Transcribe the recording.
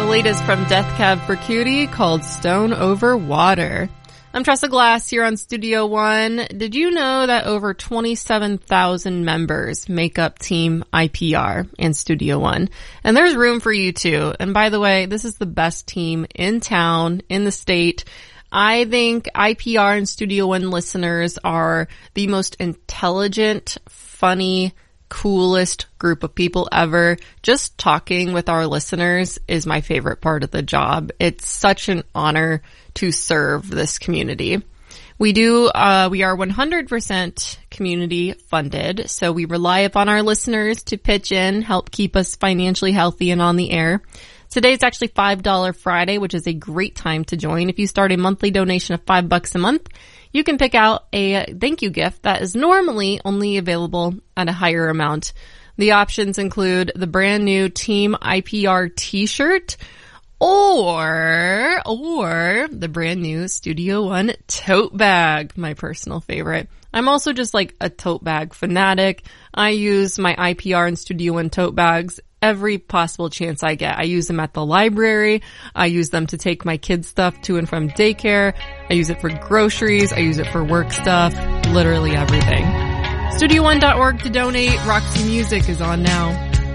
The latest from Death Cab for Cutie called Stone Over Water. I'm Tressa Glass here on Studio One. Did you know that over 27,000 members make up Team IPR in Studio One? And there's room for you too. And by the way, this is the best team in town, in the state. I think IPR and Studio One listeners are the most intelligent, funny, coolest group of people ever. Just talking with our listeners is my favorite part of the job. It's such an honor to serve this community. We are 100% community funded, so we rely upon our listeners to pitch in, help keep us financially healthy and on the air. Today's actually $5 Friday, which is a great time to join. If you start a monthly donation of $5 a month, you can pick out a thank you gift that is normally only available at a higher amount. The options include the brand new Team IPR t-shirt or the brand new Studio One tote bag, my personal favorite. I'm also just like a tote bag fanatic. I use my IPR and Studio One tote bags every possible chance I get. I use them at the library. I use them to take my kids' stuff to and from daycare. I use it for groceries. I use it for work stuff. Literally everything. Studio1.org to donate. Roxy Music is on now.